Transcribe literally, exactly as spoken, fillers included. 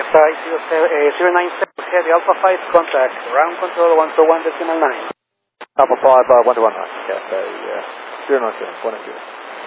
Sorry, zero nine seven, heavy Alpha five contact, ground control one two one decimal nine. Alpha five, uh, one to one nine. Okay, so, uh, zero nine seven, one zero.